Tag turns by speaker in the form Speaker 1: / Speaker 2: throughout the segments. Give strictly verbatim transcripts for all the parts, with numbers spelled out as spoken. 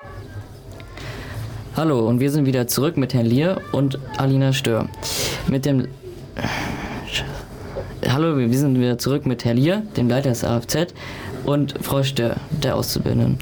Speaker 1: Hallo, und wir sind wieder zurück mit Herrn Lier und Alina Stör. Mit dem Hallo, wir sind wieder zurück mit Herrn Lier, dem Leiter des A F Z, und Frau Stör, der Auszubildenden.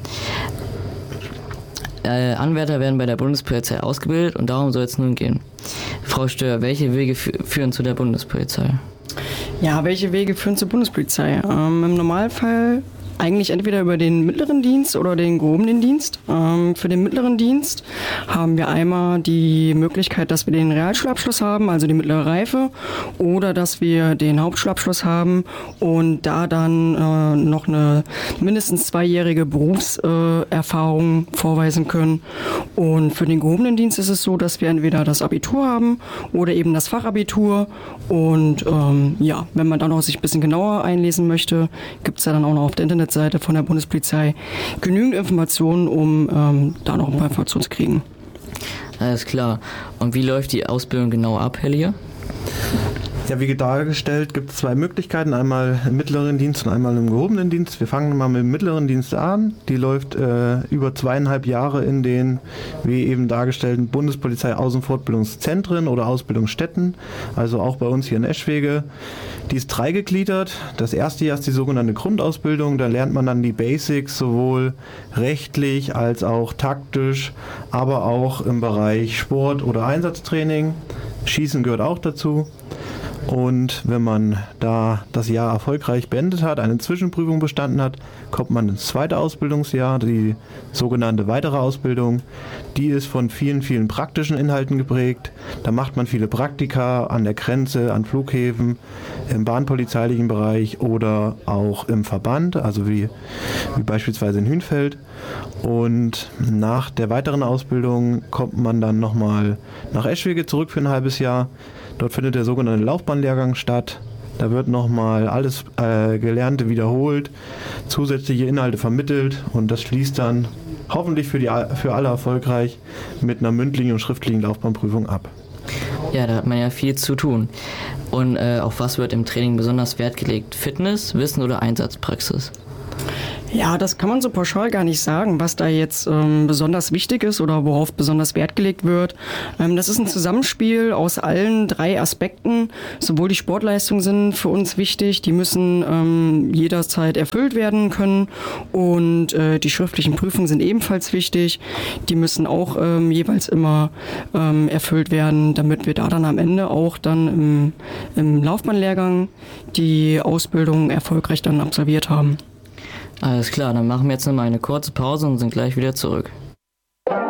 Speaker 1: Äh, Anwärter werden bei der Bundespolizei ausgebildet und darum soll es nun gehen. Frau Stör, welche Wege f- führen zu der Bundespolizei?
Speaker 2: Ja, welche Wege führen zur Bundespolizei? Ähm, Im Normalfall eigentlich entweder über den mittleren Dienst oder den gehobenen Dienst. Ähm, für den mittleren Dienst haben wir einmal die Möglichkeit, dass wir den Realschulabschluss haben, also die mittlere Reife, oder dass wir den Hauptschulabschluss haben und da dann äh, noch eine mindestens zweijährige Berufserfahrung äh, vorweisen können. Und für den gehobenen Dienst ist es so, dass wir entweder das Abitur haben oder eben das Fachabitur. Und ähm, ja, wenn man dann auch sich ein bisschen genauer einlesen möchte, gibt es ja dann auch noch auf der Internetseite von der Bundespolizei genügend Informationen, um ähm, da noch ein paar Informationen zu kriegen.
Speaker 1: Alles klar. Und wie läuft die Ausbildung genau ab, Herr Lier?
Speaker 3: Ja, wie dargestellt, gibt es zwei Möglichkeiten, einmal im mittleren Dienst und einmal im gehobenen Dienst. Wir fangen mal mit dem mittleren Dienst an. Die läuft äh, über zweieinhalb Jahre in den, wie eben dargestellten, Bundespolizei Außenfortbildungszentren oder Ausbildungsstätten, also auch bei uns hier in Eschwege. Die ist dreigegliedert. Das erste Jahr ist die sogenannte Grundausbildung. Da lernt man dann die Basics sowohl rechtlich als auch taktisch, aber auch im Bereich Sport oder Einsatztraining. Schießen gehört auch dazu. Und wenn man da das Jahr erfolgreich beendet hat, eine Zwischenprüfung bestanden hat, kommt man ins zweite Ausbildungsjahr, die sogenannte weitere Ausbildung. Die ist von vielen, vielen praktischen Inhalten geprägt. Da macht man viele Praktika an der Grenze, an Flughäfen, im bahnpolizeilichen Bereich oder auch im Verband, also wie, wie beispielsweise in Hünfeld. Und nach der weiteren Ausbildung kommt man dann nochmal nach Eschwege zurück für ein halbes Jahr. Dort findet der sogenannte Laufbahnlehrgang statt. Da wird nochmal alles äh, Gelernte wiederholt, zusätzliche Inhalte vermittelt und das schließt dann hoffentlich für, die, für alle erfolgreich mit einer mündlichen und schriftlichen Laufbahnprüfung ab.
Speaker 1: Ja, da hat man ja viel zu tun. Und äh, auf was wird im Training besonders Wert gelegt? Fitness, Wissen oder Einsatzpraxis?
Speaker 2: Ja, das kann man so pauschal gar nicht sagen, was da jetzt ähm, besonders wichtig ist oder worauf besonders Wert gelegt wird. Ähm, das ist ein Zusammenspiel aus allen drei Aspekten. Sowohl die Sportleistungen sind für uns wichtig, die müssen ähm, jederzeit erfüllt werden können und äh, die schriftlichen Prüfungen sind ebenfalls wichtig. Die müssen auch ähm, jeweils immer ähm, erfüllt werden, damit wir da dann am Ende auch dann im, im Laufbahnlehrgang die Ausbildung erfolgreich dann absolviert haben.
Speaker 1: Alles klar, dann machen wir jetzt nochmal eine kurze Pause und sind gleich wieder zurück.